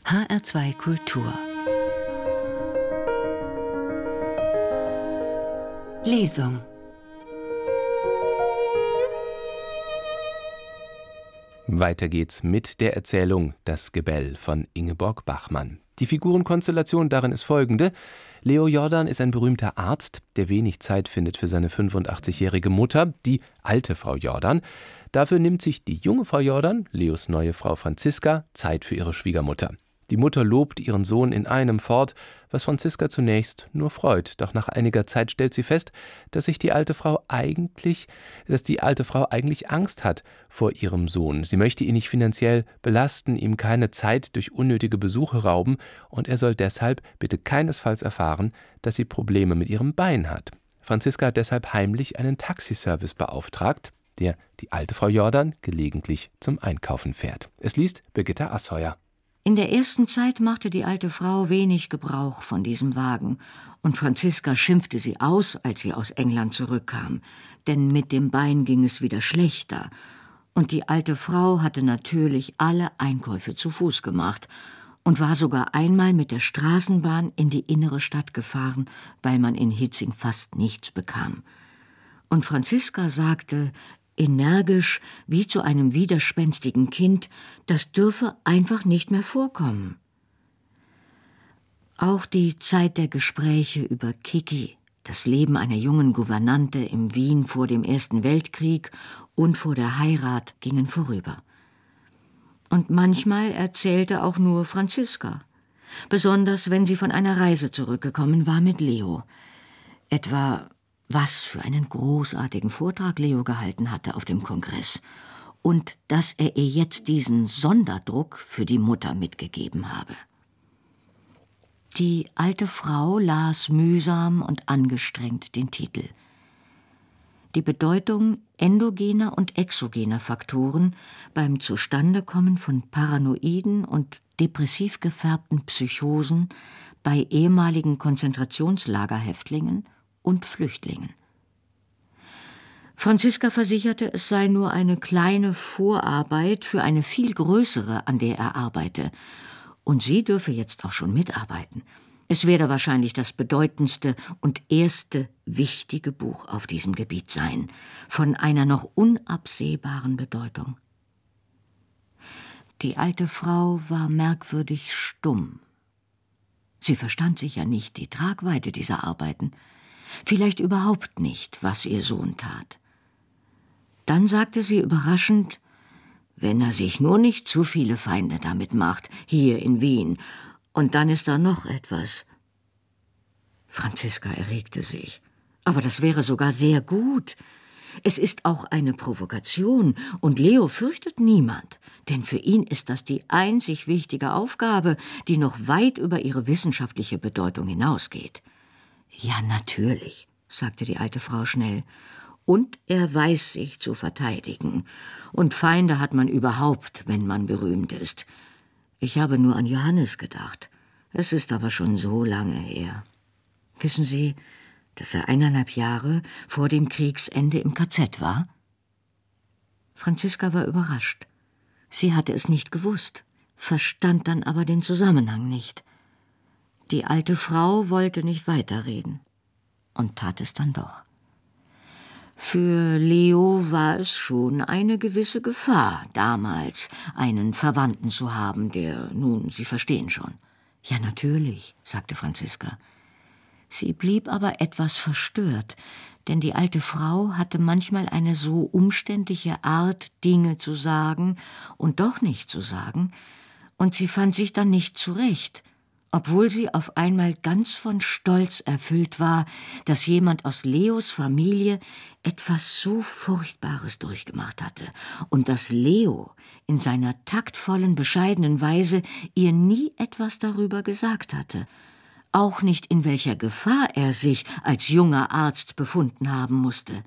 HR2 Kultur Lesung. Weiter geht's mit der Erzählung Das Gebell von Ingeborg Bachmann. Die Figurenkonstellation darin ist folgende: Leo Jordan ist ein berühmter Arzt, der wenig Zeit findet für seine 85-jährige Mutter, die alte Frau Jordan. Dafür nimmt sich die junge Frau Jordan, Leos neue Frau Franziska, Zeit für ihre Schwiegermutter. Die Mutter lobt ihren Sohn in einem fort, was Franziska zunächst nur freut. Doch nach einiger Zeit stellt sie fest, dass die alte Frau eigentlich Angst hat vor ihrem Sohn. Sie möchte ihn nicht finanziell belasten, ihm keine Zeit durch unnötige Besuche rauben, und er soll deshalb bitte keinesfalls erfahren, dass sie Probleme mit ihrem Bein hat. Franziska hat deshalb heimlich einen Taxiservice beauftragt, der die alte Frau Jordan gelegentlich zum Einkaufen fährt. Es liest Birgitta Asheuer. In der ersten Zeit machte die alte Frau wenig Gebrauch von diesem Wagen, und Franziska schimpfte sie aus, als sie aus England zurückkam, denn mit dem Bein ging es wieder schlechter, und die alte Frau hatte natürlich alle Einkäufe zu Fuß gemacht und war sogar einmal mit der Straßenbahn in die innere Stadt gefahren, weil man in Hietzing fast nichts bekam. Und Franziska sagte energisch, wie zu einem widerspenstigen Kind, das dürfe einfach nicht mehr vorkommen. Auch die Zeit der Gespräche über Kiki, das Leben einer jungen Gouvernante in Wien vor dem Ersten Weltkrieg und vor der Heirat, gingen vorüber. Und manchmal erzählte auch nur Franziska, besonders wenn sie von einer Reise zurückgekommen war mit Leo. Etwa, was für einen großartigen Vortrag Leo gehalten hatte auf dem Kongress und dass er ihr jetzt diesen Sonderdruck für die Mutter mitgegeben habe. Die alte Frau las mühsam und angestrengt den Titel. Die Bedeutung endogener und exogener Faktoren beim Zustandekommen von paranoiden und depressiv gefärbten Psychosen bei ehemaligen Konzentrationslagerhäftlingen und Flüchtlingen. Franziska versicherte, es sei nur eine kleine Vorarbeit für eine viel größere, an der er arbeite, und sie dürfe jetzt auch schon mitarbeiten. Es werde wahrscheinlich das bedeutendste und erste wichtige Buch auf diesem Gebiet sein, von einer noch unabsehbaren Bedeutung. Die alte Frau war merkwürdig stumm. Sie verstand sicher nicht die Tragweite dieser Arbeiten, vielleicht überhaupt nicht, was ihr Sohn tat. Dann sagte sie überraschend, wenn er sich nur nicht zu viele Feinde damit macht, hier in Wien, und dann ist da noch etwas. Franziska erregte sich. Aber das wäre sogar sehr gut. Es ist auch eine Provokation, und Leo fürchtet niemand, denn für ihn ist das die einzig wichtige Aufgabe, die noch weit über ihre wissenschaftliche Bedeutung hinausgeht. »Ja, natürlich«, sagte die alte Frau schnell. »Und er weiß sich zu verteidigen. Und Feinde hat man überhaupt, wenn man berühmt ist. Ich habe nur an Johannes gedacht. Es ist aber schon so lange her. Wissen Sie, dass er 1,5 Jahre vor dem Kriegsende im KZ war?« Franziska war überrascht. Sie hatte es nicht gewusst, verstand dann aber den Zusammenhang nicht. Die alte Frau wollte nicht weiterreden und tat es dann doch. Für Leo war es schon eine gewisse Gefahr, damals einen Verwandten zu haben, der, nun, Sie verstehen schon. »Ja, natürlich«, sagte Franziska. Sie blieb aber etwas verstört, denn die alte Frau hatte manchmal eine so umständliche Art, Dinge zu sagen und doch nicht zu sagen, und sie fand sich dann nicht zurecht, obwohl sie auf einmal ganz von Stolz erfüllt war, dass jemand aus Leos Familie etwas so Furchtbares durchgemacht hatte und dass Leo in seiner taktvollen, bescheidenen Weise ihr nie etwas darüber gesagt hatte, auch nicht in welcher Gefahr er sich als junger Arzt befunden haben musste.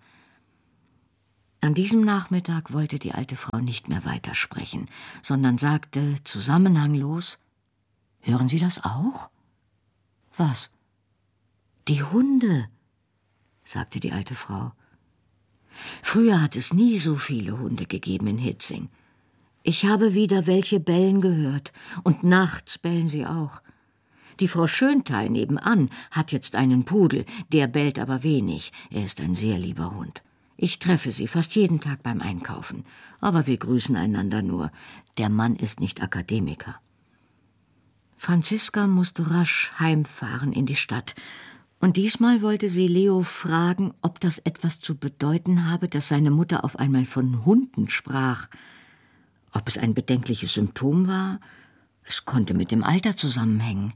An diesem Nachmittag wollte die alte Frau nicht mehr weitersprechen, sondern sagte zusammenhanglos: »Hören Sie das auch?« »Was?« »Die Hunde«, sagte die alte Frau. »Früher hat es nie so viele Hunde gegeben in Hietzing. Ich habe wieder welche bellen gehört, und nachts bellen sie auch. Die Frau Schöntal nebenan hat jetzt einen Pudel, der bellt aber wenig, er ist ein sehr lieber Hund. Ich treffe sie fast jeden Tag beim Einkaufen, aber wir grüßen einander nur. Der Mann ist nicht Akademiker. Franziska musste rasch heimfahren in die Stadt, und diesmal wollte sie Leo fragen, ob das etwas zu bedeuten habe, dass seine Mutter auf einmal von Hunden sprach. Ob es ein bedenkliches Symptom war? Es konnte mit dem Alter zusammenhängen.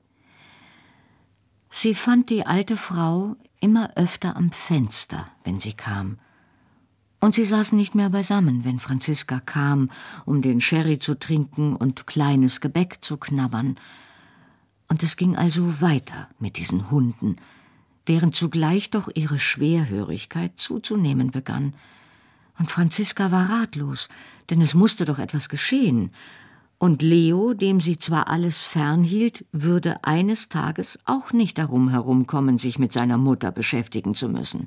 Sie fand die alte Frau immer öfter am Fenster, wenn sie kam. Und sie saßen nicht mehr beisammen, wenn Franziska kam, um den Sherry zu trinken und kleines Gebäck zu knabbern. Und es ging also weiter mit diesen Hunden, während zugleich doch ihre Schwerhörigkeit zuzunehmen begann. Und Franziska war ratlos, denn es musste doch etwas geschehen. Und Leo, dem sie zwar alles fernhielt, würde eines Tages auch nicht darum herumkommen, sich mit seiner Mutter beschäftigen zu müssen.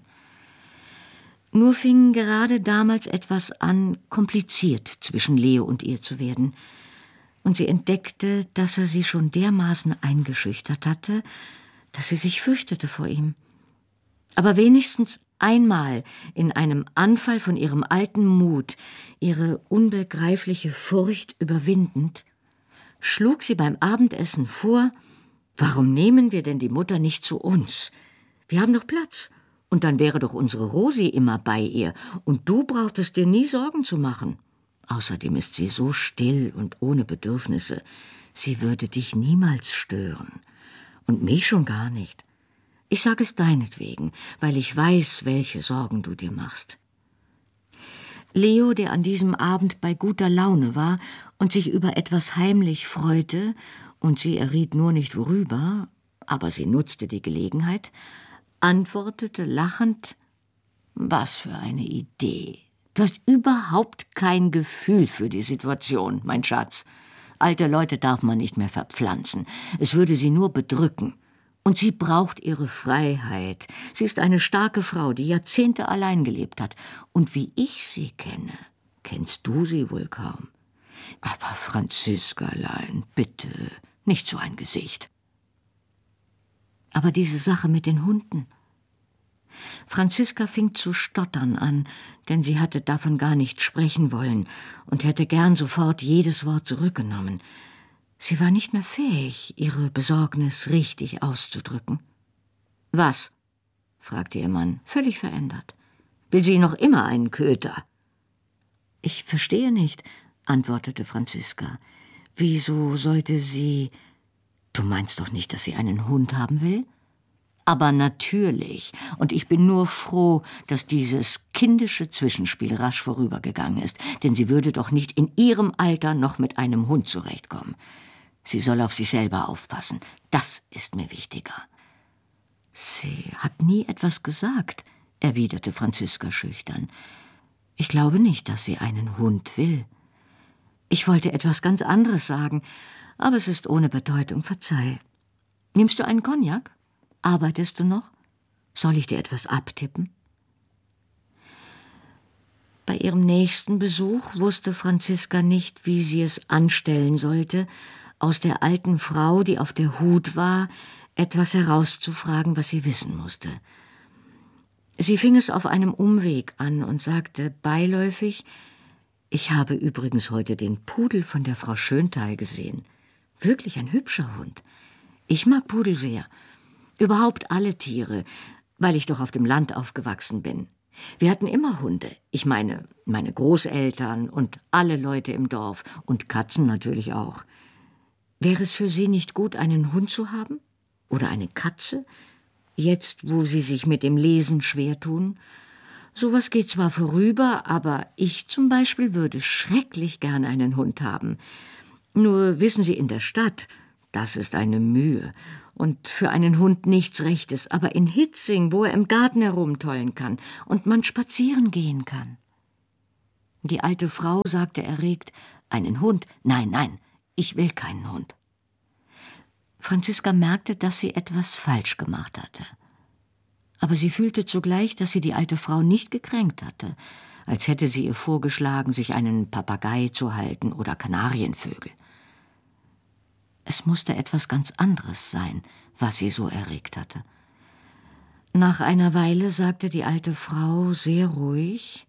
Nur fing gerade damals etwas an, kompliziert zwischen Leo und ihr zu werden. Und sie entdeckte, dass er sie schon dermaßen eingeschüchtert hatte, dass sie sich fürchtete vor ihm. Aber wenigstens einmal in einem Anfall von ihrem alten Mut, ihre unbegreifliche Furcht überwindend, schlug sie beim Abendessen vor: Warum nehmen wir denn die Mutter nicht zu uns? Wir haben doch Platz. Und dann wäre doch unsere Rosi immer bei ihr, und du brauchtest dir nie Sorgen zu machen. Außerdem ist sie so still und ohne Bedürfnisse. Sie würde dich niemals stören. Und mich schon gar nicht. Ich sage es deinetwegen, weil ich weiß, welche Sorgen du dir machst. Leo, der an diesem Abend bei guter Laune war und sich über etwas heimlich freute, und sie erriet nur nicht worüber, aber sie nutzte die Gelegenheit, antwortete lachend: Was für eine Idee. Du hast überhaupt kein Gefühl für die Situation, mein Schatz. Alte Leute darf man nicht mehr verpflanzen. Es würde sie nur bedrücken. Und sie braucht ihre Freiheit. Sie ist eine starke Frau, die Jahrzehnte allein gelebt hat. Und wie ich sie kenne, kennst du sie wohl kaum. Aber Franziskalein, bitte, nicht so ein Gesicht. Aber diese Sache mit den Hunden. Franziska fing zu stottern an, denn sie hatte davon gar nicht sprechen wollen und hätte gern sofort jedes Wort zurückgenommen. Sie war nicht mehr fähig, ihre Besorgnis richtig auszudrücken. »Was?« fragte ihr Mann, völlig verändert. »Will sie noch immer einen Köter?« »Ich verstehe nicht«, antwortete Franziska. »Wieso sollte sie...« »Du meinst doch nicht, dass sie einen Hund haben will?« »Aber natürlich, und ich bin nur froh, dass dieses kindische Zwischenspiel rasch vorübergegangen ist, denn sie würde doch nicht in ihrem Alter noch mit einem Hund zurechtkommen. Sie soll auf sich selber aufpassen, das ist mir wichtiger.« »Sie hat nie etwas gesagt«, erwiderte Franziska schüchtern. »Ich glaube nicht, dass sie einen Hund will. Ich wollte etwas ganz anderes sagen, aber es ist ohne Bedeutung, verzeih. Nimmst du einen Cognac? Arbeitest du noch? Soll ich dir etwas abtippen?« Bei ihrem nächsten Besuch wusste Franziska nicht, wie sie es anstellen sollte, aus der alten Frau, die auf der Hut war, etwas herauszufragen, was sie wissen musste. Sie fing es auf einem Umweg an und sagte beiläufig: »Ich habe übrigens heute den Pudel von der Frau Schöntal gesehen. Wirklich ein hübscher Hund. Ich mag Pudel sehr. Überhaupt alle Tiere, weil ich doch auf dem Land aufgewachsen bin. Wir hatten immer Hunde. Ich meine, meine Großeltern und alle Leute im Dorf und Katzen natürlich auch. Wäre es für Sie nicht gut, einen Hund zu haben? Oder eine Katze? Jetzt, wo Sie sich mit dem Lesen schwer tun? Sowas geht zwar vorüber, aber ich zum Beispiel würde schrecklich gern einen Hund haben. Nur wissen Sie, in der Stadt, das ist eine Mühe. Und für einen Hund nichts Rechtes, aber in Hitzing, wo er im Garten herumtollen kann und man spazieren gehen kann.« Die alte Frau sagte erregt: »Einen Hund? Nein, nein, ich will keinen Hund.« Franziska merkte, dass sie etwas falsch gemacht hatte. Aber sie fühlte zugleich, dass sie die alte Frau nicht gekränkt hatte, als hätte sie ihr vorgeschlagen, sich einen Papagei zu halten oder Kanarienvögel. Es musste etwas ganz anderes sein, was sie so erregt hatte. Nach einer Weile sagte die alte Frau sehr ruhig: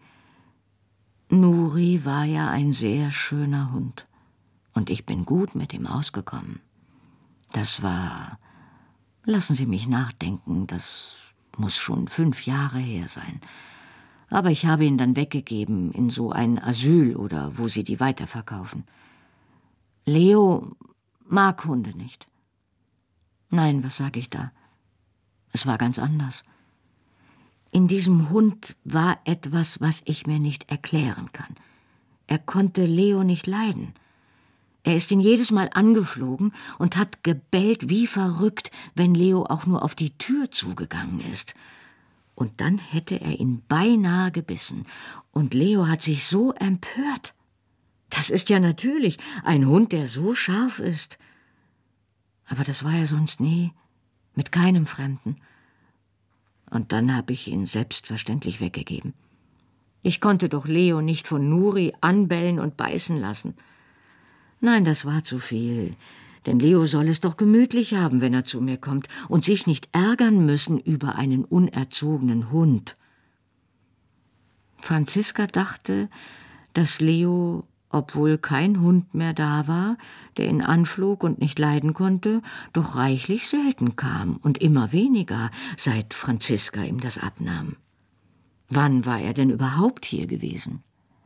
»Nuri war ja ein sehr schöner Hund, und ich bin gut mit ihm ausgekommen. Das war, lassen Sie mich nachdenken, das muss schon 5 Jahre her sein. Aber ich habe ihn dann weggegeben in so ein Asyl oder wo sie die weiterverkaufen. Leo mag Hunde nicht. Nein, was sage ich da? Es war ganz anders. In diesem Hund war etwas, was ich mir nicht erklären kann. Er konnte Leo nicht leiden. Er ist ihn jedes Mal angeflogen und hat gebellt wie verrückt, wenn Leo auch nur auf die Tür zugegangen ist. Und dann hätte er ihn beinahe gebissen. Und Leo hat sich so empört. Das ist ja natürlich, ein Hund, der so scharf ist. Aber das war er sonst nie, mit keinem Fremden. Und dann habe ich ihn selbstverständlich weggegeben. Ich konnte doch Leo nicht von Nuri anbellen und beißen lassen. Nein, das war zu viel, denn Leo soll es doch gemütlich haben, wenn er zu mir kommt, und sich nicht ärgern müssen über einen unerzogenen Hund. Franziska dachte, dass Leo, obwohl kein Hund mehr da war, der ihn anflog und nicht leiden konnte, doch reichlich selten kam und immer weniger, seit Franziska ihm das abnahm. Wann war er denn überhaupt hier gewesen?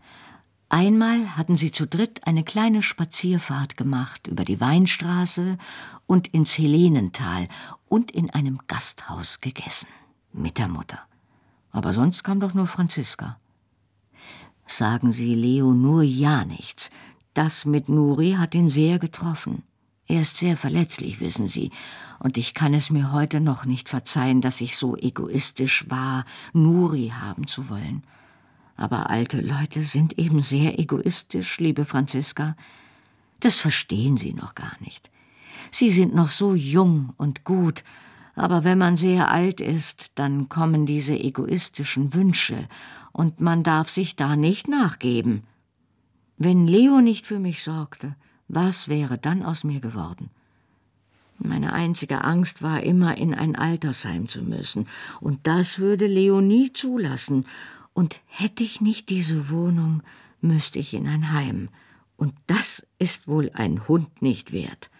Einmal hatten sie zu dritt eine kleine Spazierfahrt gemacht über die Weinstraße und ins Helenental und in einem Gasthaus gegessen, mit der Mutter. Aber sonst kam doch nur Franziska. Sagen Sie Leo nur ja nichts. Das mit Nuri hat ihn sehr getroffen. Er ist sehr verletzlich, wissen Sie, und ich kann es mir heute noch nicht verzeihen, dass ich so egoistisch war, Nuri haben zu wollen. Aber alte Leute sind eben sehr egoistisch, liebe Franziska. Das verstehen Sie noch gar nicht. Sie sind noch so jung und gut, aber wenn man sehr alt ist, dann kommen diese egoistischen Wünsche, und man darf sich da nicht nachgeben. Wenn Leo nicht für mich sorgte, was wäre dann aus mir geworden? Meine einzige Angst war immer, in ein Altersheim zu müssen, und das würde Leo nie zulassen. Und hätte ich nicht diese Wohnung, müsste ich in ein Heim. Und das ist wohl ein Hund nicht wert.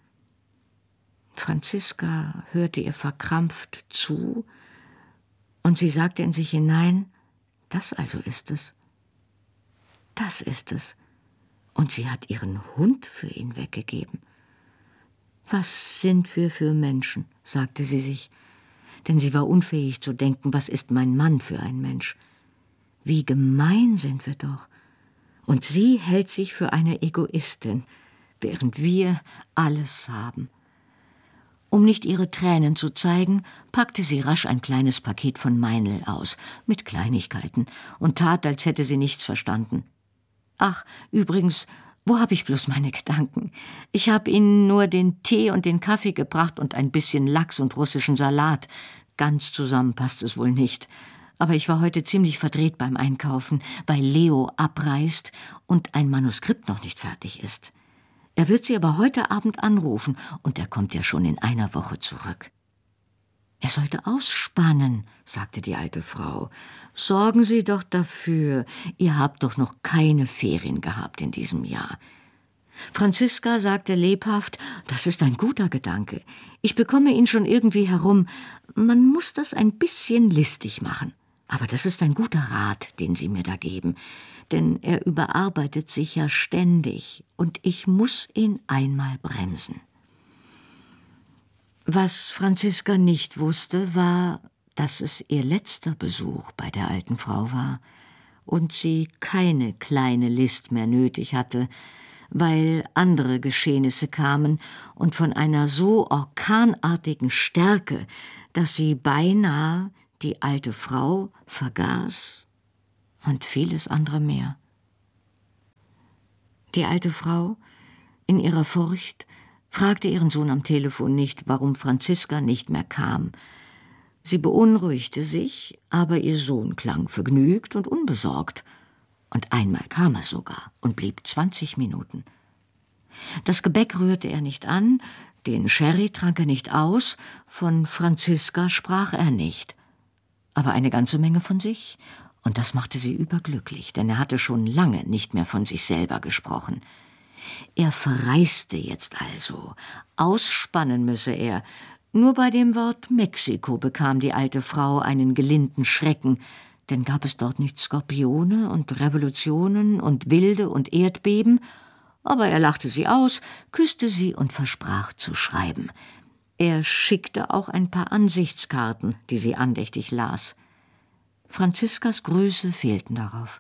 Franziska hörte ihr verkrampft zu, und sie sagte in sich hinein: Das also ist es. Das ist es. Und sie hat ihren Hund für ihn weggegeben. Was sind wir für Menschen, sagte sie sich, denn sie war unfähig zu denken, was ist mein Mann für ein Mensch. Wie gemein sind wir doch. Und sie hält sich für eine Egoistin, während wir alles haben. Um nicht ihre Tränen zu zeigen, packte sie rasch ein kleines Paket von Meinl aus, mit Kleinigkeiten, und tat, als hätte sie nichts verstanden. Ach, übrigens, wo habe ich bloß meine Gedanken? Ich habe Ihnen nur den Tee und den Kaffee gebracht und ein bisschen Lachs und russischen Salat. Ganz zusammen passt es wohl nicht. Aber ich war heute ziemlich verdreht beim Einkaufen, weil Leo abreist und ein Manuskript noch nicht fertig ist. Er wird Sie aber heute Abend anrufen, und er kommt ja schon in einer Woche zurück. Er sollte ausspannen, sagte die alte Frau. Sorgen Sie doch dafür, ihr habt doch noch keine Ferien gehabt in diesem Jahr. Franziska sagte lebhaft, das ist ein guter Gedanke. Ich bekomme ihn schon irgendwie herum. Man muss das ein bisschen listig machen. Aber das ist ein guter Rat, den Sie mir da geben. Denn er überarbeitet sich ja ständig, und ich muss ihn einmal bremsen. Was Franziska nicht wusste, war, dass es ihr letzter Besuch bei der alten Frau war und sie keine kleine List mehr nötig hatte, weil andere Geschehnisse kamen und von einer so orkanartigen Stärke, dass sie beinahe die alte Frau vergaß und vieles andere mehr. Die alte Frau, in ihrer Furcht, fragte ihren Sohn am Telefon nicht, warum Franziska nicht mehr kam. Sie beunruhigte sich, aber ihr Sohn klang vergnügt und unbesorgt. Und einmal kam er sogar und blieb 20 Minuten. Das Gebäck rührte er nicht an, den Sherry trank er nicht aus, von Franziska sprach er nicht. Aber eine ganze Menge von sich, und das machte sie überglücklich, denn er hatte schon lange nicht mehr von sich selber gesprochen. Er verreiste jetzt also, ausspannen müsse er. Nur bei dem Wort Mexiko bekam die alte Frau einen gelinden Schrecken, denn gab es dort nicht Skorpione und Revolutionen und Wilde und Erdbeben? Aber er lachte sie aus, küsste sie und versprach zu schreiben. Er schickte auch ein paar Ansichtskarten, die sie andächtig las. Franziskas Grüße fehlten darauf.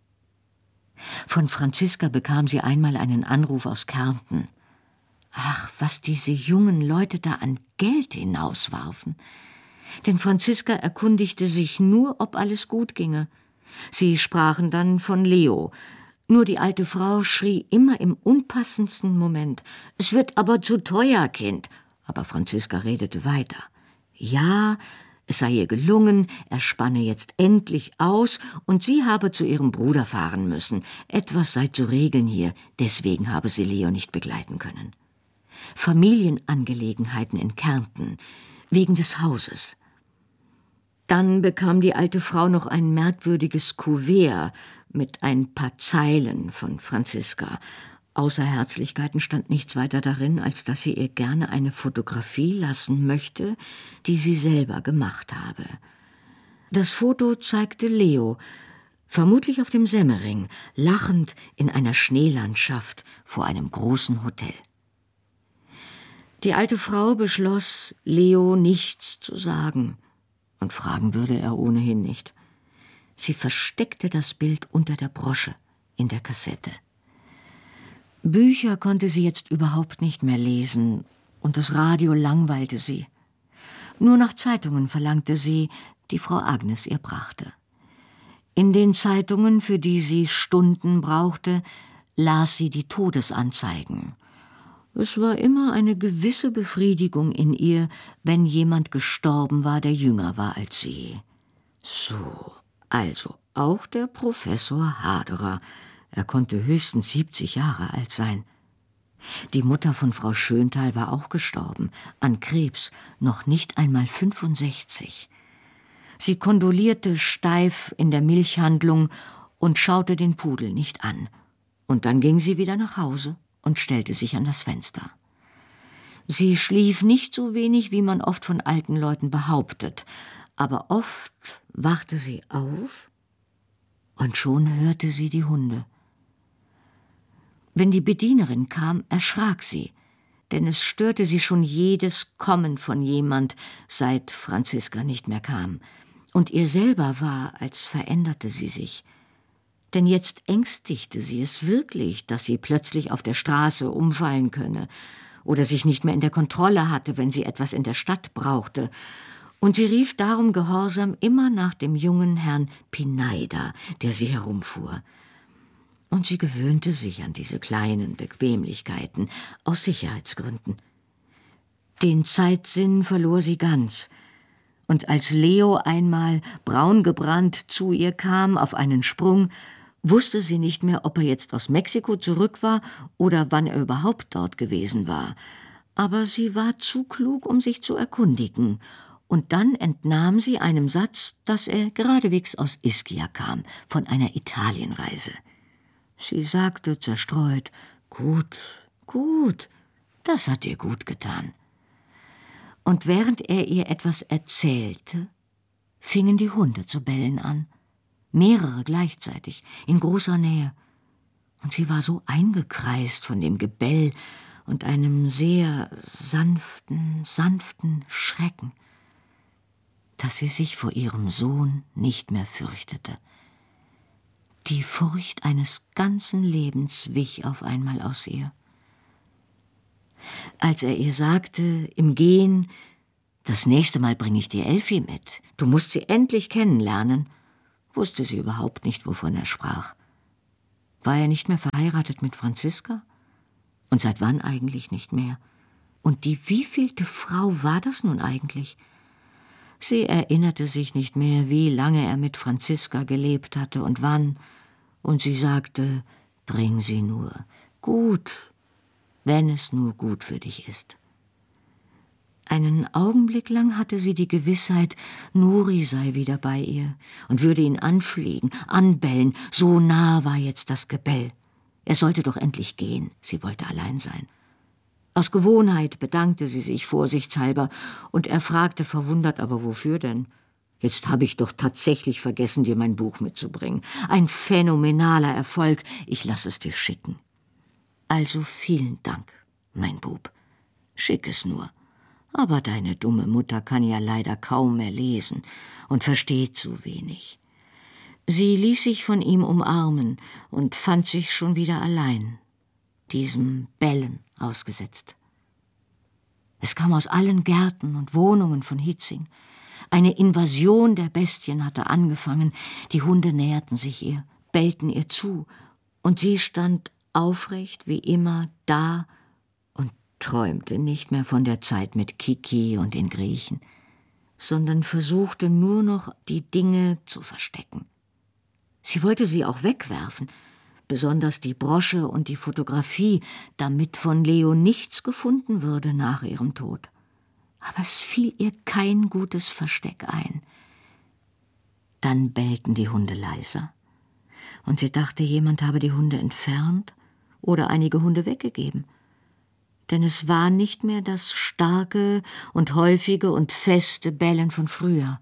Von Franziska bekam sie einmal einen Anruf aus Kärnten. Ach, was diese jungen Leute da an Geld hinauswarfen. Denn Franziska erkundigte sich nur, ob alles gut ginge. Sie sprachen dann von Leo. Nur die alte Frau schrie immer im unpassendsten Moment: »Es wird aber zu teuer, Kind!« Aber Franziska redete weiter. Ja, es sei ihr gelungen, er spanne jetzt endlich aus und sie habe zu ihrem Bruder fahren müssen. Etwas sei zu regeln hier, deswegen habe sie Leo nicht begleiten können. Familienangelegenheiten in Kärnten, wegen des Hauses. Dann bekam die alte Frau noch ein merkwürdiges Kuvert mit ein paar Zeilen von Franziska. Außer Herzlichkeiten stand nichts weiter darin, als dass sie ihr gerne eine Fotografie lassen möchte, die sie selber gemacht habe. Das Foto zeigte Leo, vermutlich auf dem Semmering, lachend in einer Schneelandschaft vor einem großen Hotel. Die alte Frau beschloss, Leo nichts zu sagen, und fragen würde er ohnehin nicht. Sie versteckte das Bild unter der Brosche in der Kassette. Bücher konnte sie jetzt überhaupt nicht mehr lesen, und das Radio langweilte sie. Nur nach Zeitungen verlangte sie, die Frau Agnes ihr brachte. In den Zeitungen, für die sie Stunden brauchte, las sie die Todesanzeigen. Es war immer eine gewisse Befriedigung in ihr, wenn jemand gestorben war, der jünger war als sie. So, also auch der Professor Haderer. Er konnte höchstens 70 Jahre alt sein. Die Mutter von Frau Schöntal war auch gestorben, an Krebs, noch nicht einmal 65. Sie kondolierte steif in der Milchhandlung und schaute den Pudel nicht an. Und dann ging sie wieder nach Hause und stellte sich an das Fenster. Sie schlief nicht so wenig, wie man oft von alten Leuten behauptet, aber oft wachte sie auf und schon hörte sie die Hunde. Wenn die Bedienerin kam, erschrak sie, denn es störte sie schon jedes Kommen von jemand, seit Franziska nicht mehr kam. Und ihr selber war, als veränderte sie sich. Denn jetzt ängstigte sie es wirklich, dass sie plötzlich auf der Straße umfallen könne oder sich nicht mehr in der Kontrolle hatte, wenn sie etwas in der Stadt brauchte. Und sie rief darum gehorsam immer nach dem jungen Herrn Pineider, der sie herumfuhr. Und sie gewöhnte sich an diese kleinen Bequemlichkeiten aus Sicherheitsgründen. Den Zeitsinn verlor sie ganz. Und als Leo einmal braungebrannt zu ihr kam auf einen Sprung, wusste sie nicht mehr, ob er jetzt aus Mexiko zurück war oder wann er überhaupt dort gewesen war. Aber sie war zu klug, um sich zu erkundigen. Und dann entnahm sie einem Satz, dass er geradewegs aus Ischia kam, von einer Italienreise. Sie sagte zerstreut: »Gut, gut, das hat ihr gut getan.« Und während er ihr etwas erzählte, fingen die Hunde zu bellen an. Mehrere gleichzeitig, in großer Nähe. Und sie war so eingekreist von dem Gebell und einem sehr sanften Schrecken, dass sie sich vor ihrem Sohn nicht mehr fürchtete. Die Furcht eines ganzen Lebens wich auf einmal aus ihr. Als er ihr sagte, im Gehen: »Das nächste Mal bringe ich dir Elfi mit. Du musst sie endlich kennenlernen«, wusste sie überhaupt nicht, wovon er sprach. War er nicht mehr verheiratet mit Franziska? Und seit wann eigentlich nicht mehr? Und die wievielte Frau war das nun eigentlich? Sie erinnerte sich nicht mehr, wie lange er mit Franziska gelebt hatte und wann, und sie sagte, bring sie nur. Gut, wenn es nur gut für dich ist. Einen Augenblick lang hatte sie die Gewissheit, Nuri sei wieder bei ihr und würde ihn anfliegen, anbellen, so nah war jetzt das Gebell. Er sollte doch endlich gehen, sie wollte allein sein. Aus Gewohnheit bedankte sie sich vorsichtshalber, und er fragte verwundert, aber wofür denn? Jetzt habe ich doch tatsächlich vergessen, dir mein Buch mitzubringen. Ein phänomenaler Erfolg, ich lasse es dir schicken. Also vielen Dank, mein Bub. Schick es nur. Aber deine dumme Mutter kann ja leider kaum mehr lesen und versteht zu wenig. Sie ließ sich von ihm umarmen und fand sich schon wieder allein, diesem Bellen ausgesetzt. Es kam aus allen Gärten und Wohnungen von Hietzing. Eine Invasion der Bestien hatte angefangen, die Hunde näherten sich ihr, bellten ihr zu, und sie stand aufrecht wie immer da und träumte nicht mehr von der Zeit mit Kiki und den Griechen, sondern versuchte nur noch, die Dinge zu verstecken. Sie wollte sie auch wegwerfen, besonders die Brosche und die Fotografie, damit von Leo nichts gefunden würde nach ihrem Tod. Aber es fiel ihr kein gutes Versteck ein. Dann bellten die Hunde leiser, und sie dachte, jemand habe die Hunde entfernt oder einige Hunde weggegeben. Denn es war nicht mehr das starke und häufige und feste Bellen von früher.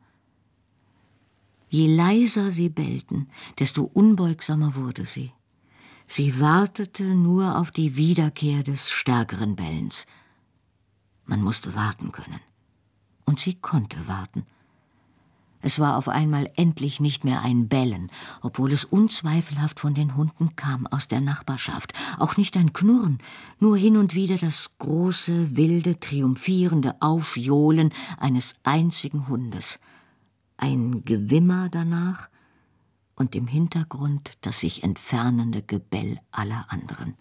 Je leiser sie bellten, desto unbeugsamer wurde sie. Sie wartete nur auf die Wiederkehr des stärkeren Bellens. Man musste warten können. Und sie konnte warten. Es war auf einmal endlich nicht mehr ein Bellen, obwohl es unzweifelhaft von den Hunden kam aus der Nachbarschaft. Auch nicht ein Knurren, nur hin und wieder das große, wilde, triumphierende Aufjohlen eines einzigen Hundes. Ein Gewimmer danach und im Hintergrund das sich entfernende Gebell aller anderen.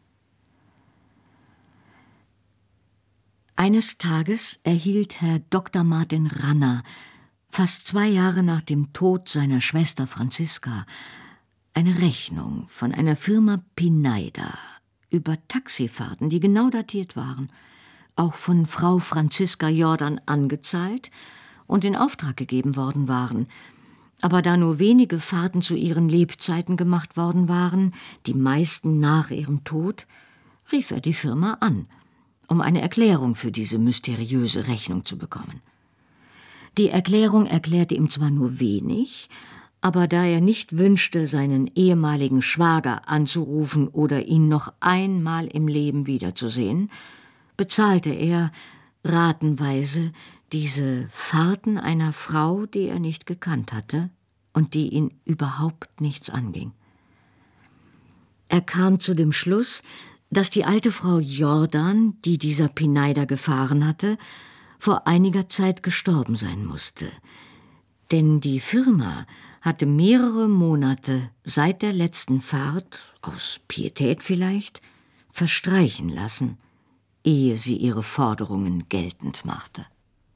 Eines Tages erhielt Herr Dr. Martin Ranner, fast 2 Jahre nach dem Tod seiner Schwester Franziska, eine Rechnung von einer Firma Pinayda über Taxifahrten, die genau datiert waren, auch von Frau Franziska Jordan angezahlt und in Auftrag gegeben worden waren. Aber da nur wenige Fahrten zu ihren Lebzeiten gemacht worden waren, die meisten nach ihrem Tod, rief er die Firma an, um eine Erklärung für diese mysteriöse Rechnung zu bekommen. Die Erklärung erklärte ihm zwar nur wenig, aber da er nicht wünschte, seinen ehemaligen Schwager anzurufen oder ihn noch einmal im Leben wiederzusehen, bezahlte er ratenweise diese Fahrten einer Frau, die er nicht gekannt hatte und die ihn überhaupt nichts anging. Er kam zu dem Schluss, dass die alte Frau Jordan, die dieser Pinayda gefahren hatte, vor einiger Zeit gestorben sein musste. Denn die Firma hatte mehrere Monate seit der letzten Fahrt, aus Pietät vielleicht, verstreichen lassen, ehe sie ihre Forderungen geltend machte.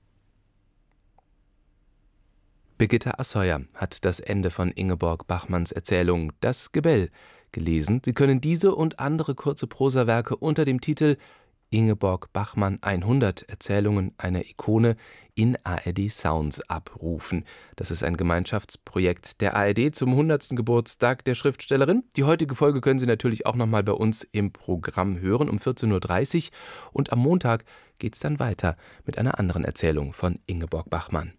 Birgitta Assauer hat das Ende von Ingeborg Bachmanns Erzählung »Das Gebell« gelesen. Sie können diese und andere kurze Prosawerke unter dem Titel Ingeborg Bachmann 100 Erzählungen einer Ikone in ARD Sounds abrufen. Das ist ein Gemeinschaftsprojekt der ARD zum 100. Geburtstag der Schriftstellerin. Die heutige Folge können Sie natürlich auch nochmal bei uns im Programm hören um 14.30 Uhr. Und am Montag geht es dann weiter mit einer anderen Erzählung von Ingeborg Bachmann.